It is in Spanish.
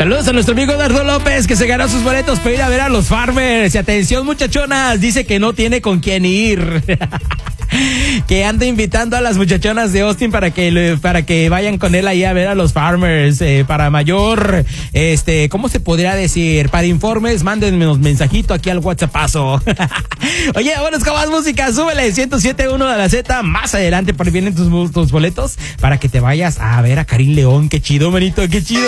Saludos a nuestro amigo Dardo López, que se ganó sus boletos para ir a ver a los Farmers. Y atención, muchachonas, dice que no tiene con quién ir. Que anda invitando a las muchachonas de Austin para que vayan con él ahí a ver a los Farmers. Para mayor, ¿cómo se podría decir? Para informes, mándenme un mensajito aquí al WhatsAppazo. Oye, bueno, es que más música, súbele 107.1 de la Z. Más adelante por ahí vienen tus boletos para que te vayas a ver a Karim León. Qué chido, manito, qué chido.